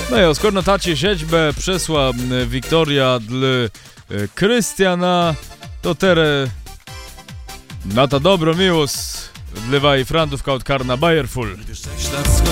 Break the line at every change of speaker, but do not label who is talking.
No i skoro na tacie siedźbę przesła Wiktoria dla Krystiana, to teraz na to dobro miłos dla Frantów od Karna Bayerful.